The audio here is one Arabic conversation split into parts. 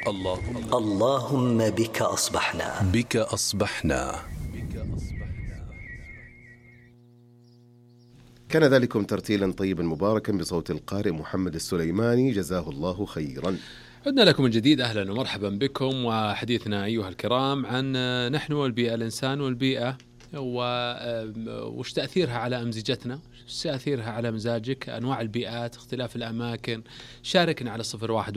اللهم بك أصبحنا. كان ذلكم ترتيلا طيبا مباركا بصوت القارئ محمد السليماني، جزاه الله خيرا. عدنا لكم من جديد، أهلا ومرحبا بكم. وحديثنا أيها الكرام عن نحن والبيئة، الإنسان والبيئة، وش تأثيرها على أمزجتنا، وش تأثيرها على مزاجك، أنواع البيئات، اختلاف الأماكن. شاركنا على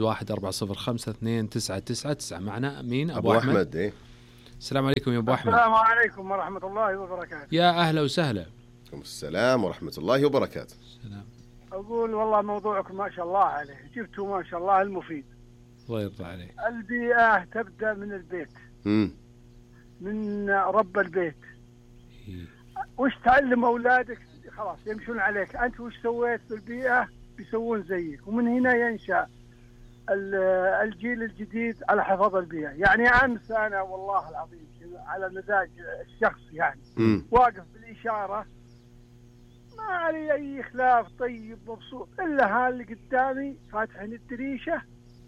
0114052999. معنا مين؟ أبو أحمد. إيه؟ السلام عليكم يا أبو أحمد. السلام عليكم ورحمة الله وبركاته. يا أهلا وسهلا. السلام ورحمة الله وبركاته. السلام. أقول والله موضوعكم ما شاء الله عليه، جبتوا ما شاء الله المفيد. الله يرضى عليك. البيئة تبدأ من البيت، من رب البيت. وش تعلم أولادك خلاص يمشون عليك، أنت وش سويت بالبيئة بيسوون زيك، ومن هنا ينشأ الجيل الجديد على حفظ البيئة. يعني أمس أنا والله العظيم على مزاج الشخص يعني واقف بالإشارة، ما علي أي خلاف، طيب مبسوط، إلا هاللي قدامي فاتحين الدريشة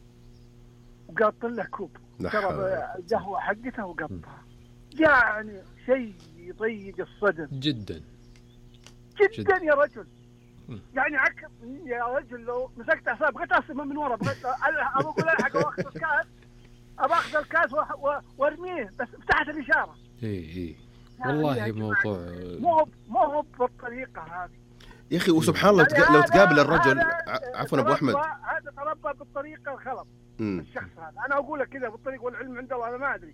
وقاطن له كوب شرب القهوة حقته وقطها. يعني شيء يضيق الصدر جدا جدا يا رجل. يعني يا رجل لو مسكت أعصاب بغيت أرسمه من ورا، بغيت أقول ألحق وأخذ الكاس، أخذ الكاس وارميه، بس فتحت الإشارة. إيه والله يعني موضوع مو هو بالطريقة هذه يا أخي. وسبحان الله لو تقابل الرجل، عفوا أبو أحمد، هذا تربى بالطريقة الخلط. الشخص هذا أنا أقول لك كذا بالطريقة، والعلم عند الله أنا ما أدري.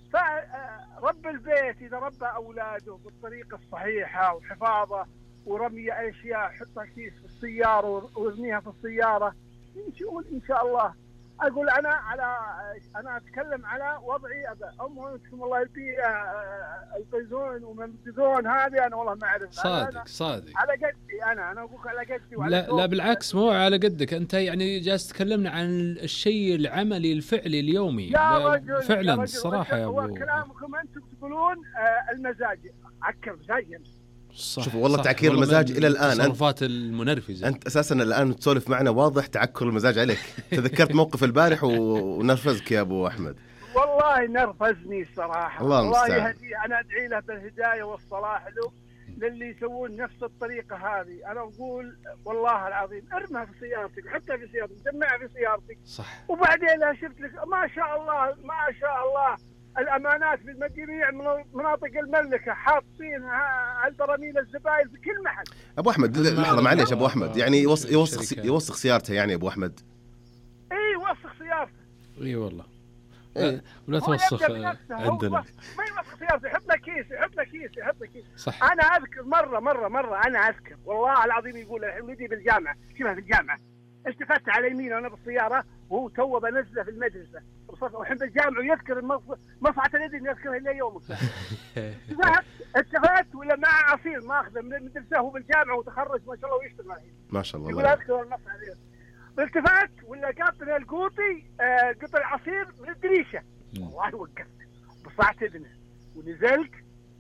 فرب البيت إذا ربى أولاده بالطريقة الصحيحة وحفاظه ورمي أشياء، حطها كيس في السيارة وارميها في السيارة، يمشون إن شاء الله. أقول أنا أتكلم على وضعي. أمهاتكم الله البيئة البيزون وممتزون هذه أنا والله ما أعرف. صادق على قدي أنا أقولك على قدي. لا بالعكس، مو على قدك أنت، يعني جالس تكلمنا عن الشيء العملي الفعلي اليومي يا رجل فعلا. يا رجل الصراحة يا أبو، كلامكم أنتم تقولون المزاج عكر مزاجي. شوف والله تعكير المزاج إلى الآن، التصرفات المنرفزة. أنت أساسا الآن تسولف معنا واضح تعكر المزاج عليك. تذكرت موقف البارح ونرفزك يا أبو أحمد. والله نرفزني الصراحة. الله يهديه، أنا أدعي له بالهداية والصلاح له للي يسوون نفس الطريقة هذه. أنا أقول والله العظيم ارمها في سيارتك، حتى في سيارتك، جمعها في سيارتك. صح. وبعدين لا شفت لك ما شاء الله الأمانات في المجميع مناطق المملكة حاطينها البراميل الزبائن في كل محل. أبو أحمد لحظة معليش أبو أحمد، يعني يوسخ سيارته يعني أبو أحمد. إيه وسخ سيارته. إيه والله. ولا توسخ عندنا. ما يوسخ سيارته، يحط له كيس. صح. أنا أذكر مرة أنا أذكر والله العظيم، يقول ولدي بالجامعة، شبه في الجامعة، التفت على يمينه وأنا بالسيارة وهو تو بنزله في المدرسة وحب الجامعة، ويذكر مصعة اليد يذكرها إلى يومك. التفت ولا مع عصير ما أخذه من المدرسة، هو بالجامعة وتخرج ما شاء الله ويشتغل الحين ما شاء الله. يقول أذكر المصعة اليد. التفت ولا قاطن القوطي قطع عصير من الدريشة. والله وقفت بصعت ابنه ونزلت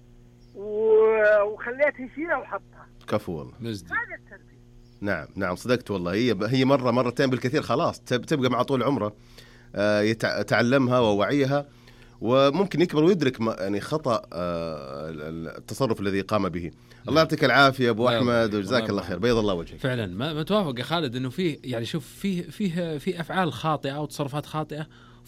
وخليته يشيلها وحطها. كفو والله. هذا التربية. نعم صدقت والله. هي مرتين بالكثير خلاص تبقى مع طول عمره، يتعلمها ووعيها، وممكن يكبر ويدرك يعني خطأ التصرف الذي قام به. الله يعطيك العافية أبو أحمد، وجزاك الله خير، بيض الله وجهك. فعلا ما توافق يا خالد انه فيه، يعني شوف فيه افعال خاطئة او تصرفات خاطئة،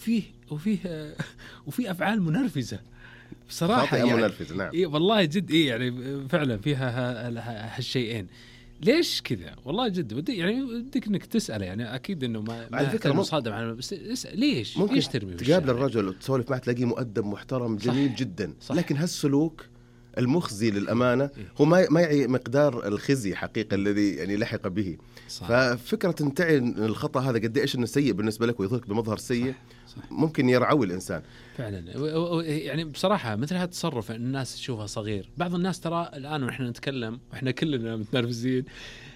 وفيه افعال منرفزة بصراحة، يعني منرفزة. نعم. إيه والله جد، يعني فعلا فيها هالشيئين. ليش كذا؟ والله جد بدك انك تسأله، يعني اكيد انه ما على فكرة مصادم على، بس اسأل ليش ترمي؟ تقابل الرجل وتسولف معه تلاقيه مؤدب محترم جميل جدا، لكن هالسلوك المخزي للأمانة هو ما يعي مقدار الخزي حقيقة الذي يعني لحق به. صح. ففكرة أن تعي الخطأ هذا قد إيش إنه سيء بالنسبة لك ويظهرك بمظهر سيء. صح. ممكن يرعوي الإنسان فعلا. يعني بصراحة مثل هذا التصرف الناس تشوفها صغير. بعض الناس ترى الآن ونحن نتكلم وإحنا كلنا متنرفزين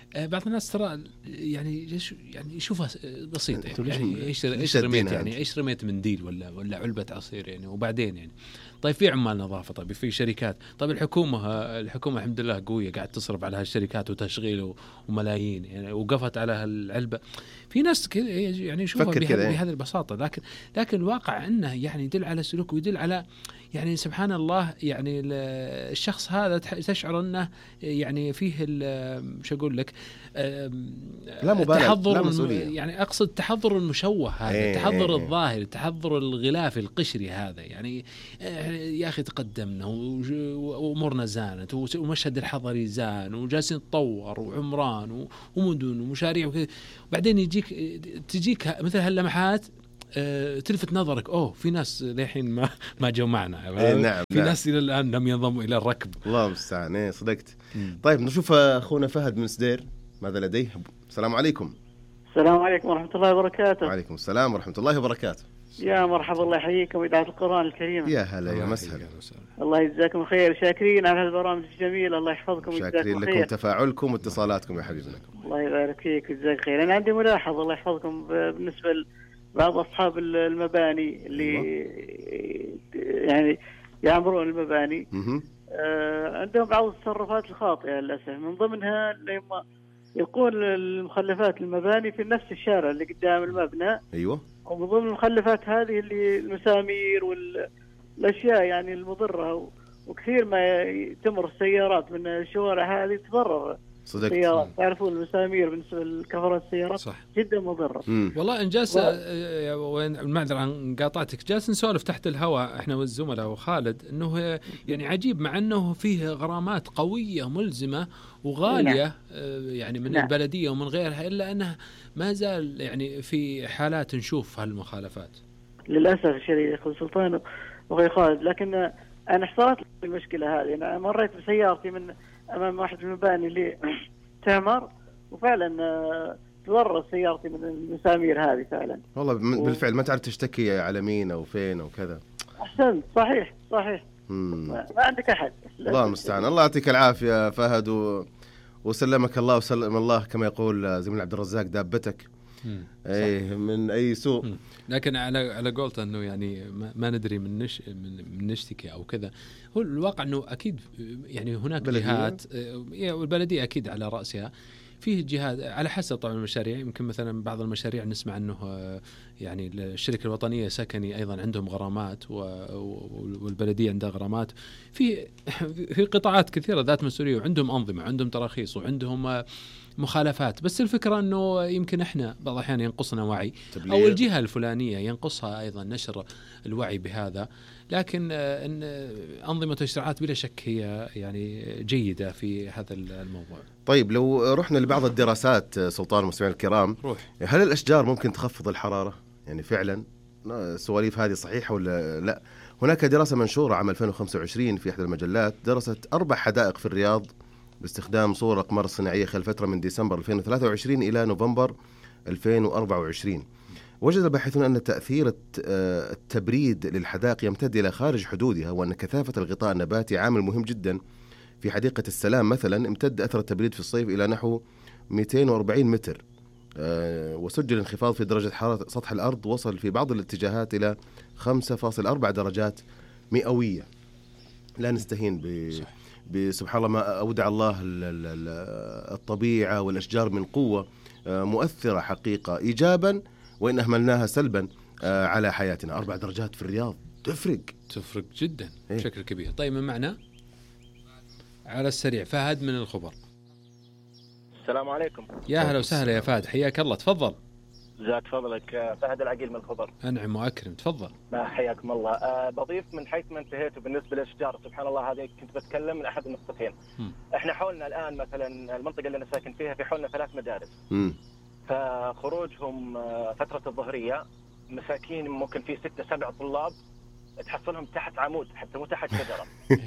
بعض الناس ترى يعني يشوفها بسيطة، يعني ايش رميت، يعني ايش رميت منديل ولا علبة عصير يعني، وبعدين يعني طيب في عمال نظافة، طيب في شركات، طيب الحكومة الحمد لله قوية، قاعد تصرف على هالشركات وتشغيل وملايين يعني، وقفت على هالعلبة. في ناس يعني يشوفها بهذه البساطة، لكن الواقع انه يعني يدل على سلوك، ويدل على يعني سبحان الله، يعني الشخص هذا تشعر انه يعني فيه مش اقول لك لا مبالغة، لا مسؤولية، يعني اقصد تحضر المشوه هذا، تحضر الظاهر، تحضر الغلاف القشري هذا، يعني يا اخي تقدمنا وامورنا زانت، ومشهد الحضري زان، وجالسين نتطور وعمران ومدن ومشاريع وكذا، وبعدين تجيك مثل هاللمحات تلفت نظرك، في ناس للحين ما جو معنا، نعم في ناس الى الان لم ينضموا الى الركب. الله المستعان. صدقت. طيب نشوف اخونا فهد من سدير ماذا لديه. السلام عليكم. السلام عليكم ورحمة الله وبركاته. وعليكم السلام ورحمة الله وبركاته. يا مرحبا، الله يحييكم إذاعة القرآن الكريم. يا هلا يا مسهلا. الله يجزاكم خير، شاكرين على هالبرامج الجميلة، الله يحفظكم ويجزاكم خير. شاكرين لكم تفاعلكم واتصالاتكم يا حبيبنا. الله يبارك فيك ويجزاك خير. أنا عندي ملاحظة الله يحفظكم بالنسبة لبعض أصحاب المباني اللي يعني يعمرون المباني، عندهم بعض التصرفات الخاطئة للأسف، من ضمنها لما يقول المخلفات المباني في نفس الشارع اللي قدام المبنى. أيوة. ومن ضمن المخلفات هذه اللي المسامير والأشياء يعني المضرة، وكثير ما تمر السيارات من الشوارع هذه تضرر. صدقت. تعرفون المسامير بالنسبة لكفرات السيارات صح. جدا مضرة. والله إن جالس وين المعذرة عن قاطعتك، جالس نسولف تحت الهواء إحنا والزملاء وخالد إنه يعني عجيب، مع إنه فيه غرامات قوية ملزمة وغالية يعني من البلدية ومن غيرها، إلا أنه ما زال يعني في حالات نشوف هالمخالفات للأسف الشديد أخو سلطان وأخوي خالد. لكن أنا حصلت المشكلة هذه، أنا مريت بسيارتي من أمام واحد المباني اللي تعمر، وفعلا تضرر سيارتي من المسامير هذه فعلا. والله بالفعل ما تعرف تشتكي على مين أو فين أو كذا. أحسنت، صحيح. ما عندك أحد. الله المستعان. الله يعطيك العافية فهد وسلمك الله وسلم الله كما يقول زميل عبد الرزاق دابتك من أي سوء. لكن على قولته أنه يعني ما ندري من نشتكي أو كذا، هو الواقع أنه أكيد يعني هناك جهات، والبلدية أكيد على رأسها، فيه جهات على حسب طبعا المشاريع. يمكن مثلا بعض المشاريع نسمع أنه يعني الشركة الوطنية سكني أيضا عندهم غرامات، والبلدية عندها غرامات في قطاعات كثيرة ذات مسؤولية، وعندهم أنظمة، عندهم تراخيص، وعندهم مخالفات. بس الفكرة أنه يمكن إحنا بعض الأحيان ينقصنا وعي، أو الجهة الفلانية ينقصها أيضا نشر الوعي بهذا. لكن أنظمة التشريعات بلا شك هي يعني جيدة في هذا الموضوع. طيب لو رحنا لبعض الدراسات سلطان المستمعين الكرام، هل الأشجار ممكن تخفض الحرارة؟ يعني فعلا السواليف هذه صحيحة ولا لا؟ هناك دراسة منشورة عام 2025 في إحدى المجلات درست 4 حدائق في الرياض باستخدام صور أقمار صناعية خلال فترة من ديسمبر 2023 إلى نوفمبر 2024. وجد الباحثون أن تأثير التبريد للحدائق يمتد إلى خارج حدودها، وأن كثافة الغطاء النباتي عامل مهم جدا. في حديقة السلام مثلا امتد أثر التبريد في الصيف إلى نحو 240 متر، وسجل انخفاض في درجة حرارة سطح الأرض وصل في بعض الاتجاهات إلى 5.4 درجات مئوية. لا نستهين بسبحان الله ما أودع الله الطبيعة والأشجار من قوة مؤثرة حقيقة إيجابا، وإن أهملناها سلبا على حياتنا. 4 درجات في الرياض تفرق جدا بشكل كبير. طيب من معنا على السريع فهد من الخبر. السلام عليكم. يا هلا وسهلا يا فهد، حياك الله، تفضل. جزاك فضلك. فهد العقيل من الخبر. أنعم وأكرم، تفضل. حياكم الله. بضيف من حيث ما انتهيت بالنسبة للأشجار، سبحان الله هذه كنت بتكلم من أحد النقطتين. احنا حولنا الآن مثلا المنطقة اللي أنا ساكن فيها في حولنا 3 مدارس. فخروجهم فترة الظهرية مساكين ممكن في 6-7 طلاب تحصلهم تحت عمود حتى مو تحت شجرة.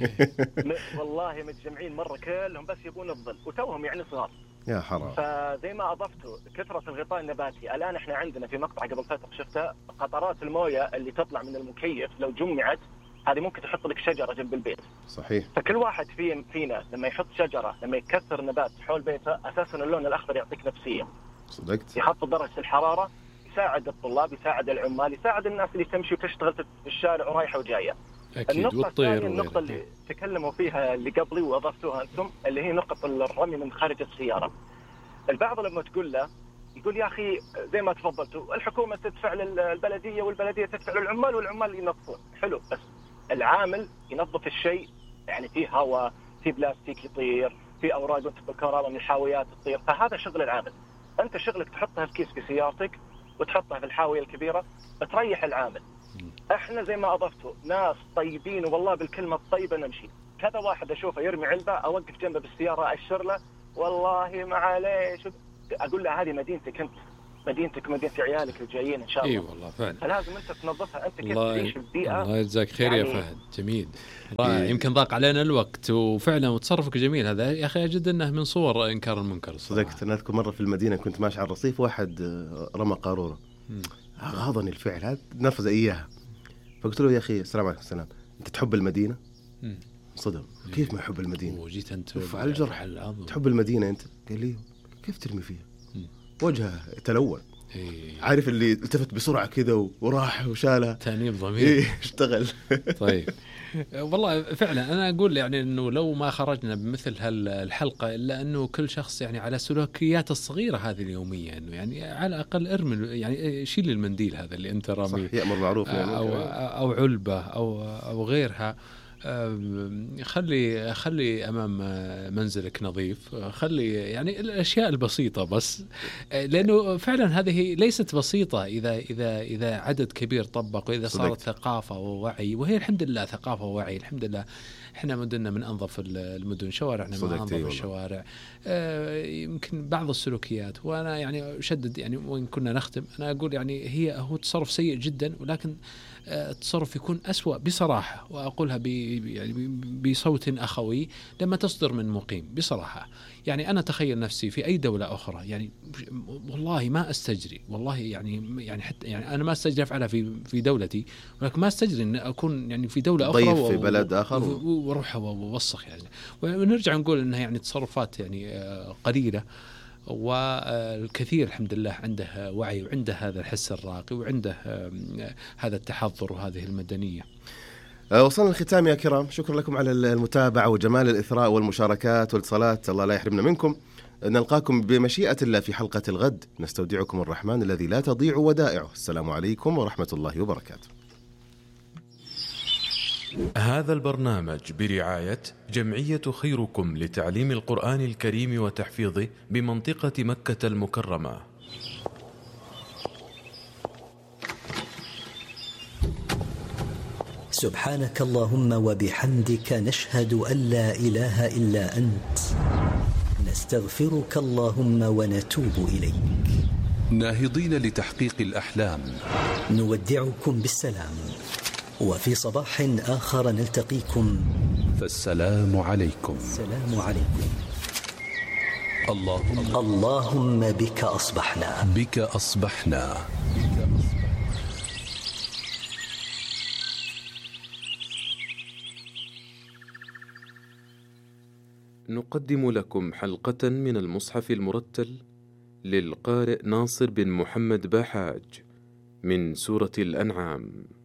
والله متجمعين مرة كلهم بس يبون الظل وتوهم يعني صغار. يا حرام. فزي ما أضفتوا كثرة الغطاء النباتي، الآن إحنا عندنا في مقطع قبل فترة شفتها قطرات الموية اللي تطلع من المكيف لو جمعت هذه ممكن تحط لك شجرة جنب البيت. صحيح. فكل واحد فينا لما يحط شجرة، لما يكثر نبات حول بيته، أساسا اللون الأخضر يعطيك نفسية. صدقت. يخفض درجة الحرارة، يساعد الطلاب، يساعد العمال، يساعد الناس اللي تمشي وتشتغل في الشارع ورايحة وجاية. أكيد. النقطة اللي تكلموا فيها اللي قبلي وأضفتوها أنتم، اللي هي نقطة الرمي من خارج السيارة. البعض لما تقول له يقول يا أخي زي ما تفضلتوا، الحكومة تدفع للبلدية والبلدية تدفع للعمال والعمال ينظفون. حلو، بس العامل ينظف الشيء، يعني فيه هواء، فيه بلاستيك يطير، فيه أوراق وانت بالكهرباء من الحاويات تطير، فهذا شغل العامل. أنت شغلك تحطها في كيس في سيارتك وتحطها في الحاوية الكبيرة، تريح العامل. احنا زي ما اضفتوا ناس طيبين، والله بالكلمه الطيبه نمشي. كذا واحد اشوفه يرمي علبه، اوقف جنبه بالسياره اشر له، والله معليش، اقول له هذه مدينتك، انت مدينتك ومدينه عيالك الجايين ان شاء الله. اي والله فعلا. فلازم انت تنظفها. انت كيف تعيش البيئه. الله يجزاك خير يعني يا فهد، جميل رائع. يمكن ضاق علينا الوقت وفعلا وتصرفك جميل هذا يا اخي، اجد انه من صور انكار المنكر. صدقت. انا اذكر مره في المدينه كنت ماشي على الرصيف، واحد رمى قاروره، غاضني الفعل هذا، نرفز اياها. فقلت له يا اخي السلام عليكم. السلام، انت تحب المدينه؟ صدم. كيف ما احب المدينه؟ وجيت انت على الجرح. تحب المدينه انت؟ قال لي كيف ترمي فيها؟ وجهه تلون. عارف اللي التفت بسرعه كذا وراح وشالها. تأنيب ضمير. اشتغل. طيب والله فعلا أنا أقول يعني أنه لو ما خرجنا بمثل هالحلقة إلا أنه كل شخص يعني على سلوكيات الصغيرة هذه اليومية، أنه يعني على الأقل ارمي، يعني شيل المنديل هذا اللي أنت رامي، يأمر معروف يعني أو علبة أو غيرها. خلي أمام منزلك نظيف، خلي يعني الأشياء البسيطة بس، لأنه فعلا هذه ليست بسيطة إذا عدد كبير طبق، وإذا صارت ثقافة ووعي، وهي الحمد لله ثقافة ووعي الحمد لله. إحنا مدننا من أنظف المدن، شوارعنا من أنظف الشوارع. يمكن بعض السلوكيات، وأنا يعني أشدد يعني وإن كنا نختم، أنا أقول يعني هو تصرف سيء جدا، ولكن التصرف يكون أسوأ بصراحة، وأقولها بصوت أخوي لما تصدر من مقيم بصراحة. يعني أنا تخيل نفسي في أي دولة أخرى، يعني والله ما أستجري، والله يعني حتى يعني أنا ما أستجري أفعلها في دولتي، ولكن ما أستجري أن أكون يعني في دولة أخرى ضيف في بلد آخر وأروح ووسخ يعني. ونرجع نقول أنها يعني تصرفات يعني قليلة، والكثير الحمد لله عنده وعي، وعنده هذا الحس الراقي، وعنده هذا التحضر وهذه المدنية. وصلنا الختام يا كرام، شكرا لكم على المتابعة وجمال الإثراء والمشاركات والاتصالات، الله لا يحرمنا منكم. نلقاكم بمشيئة الله في حلقة الغد، نستودعكم الرحمن الذي لا تضيع ودائعه. السلام عليكم ورحمة الله وبركاته. هذا البرنامج برعاية جمعية خيركم لتعليم القرآن الكريم وتحفيظه بمنطقة مكة المكرمة. سبحانك اللهم وبحمدك، نشهد أن لا إله إلا أنت، نستغفرك اللهم ونتوب إليك. ناهضين لتحقيق الأحلام، نودعكم بالسلام، وفي صباح آخر نلتقيكم، فالسلام عليكم. السلام عليكم. اللهم بك أصبحنا، بك أصبحنا. نقدم لكم حلقة من المصحف المرتل للقارئ ناصر بن محمد باحاج من سورة الأنعام.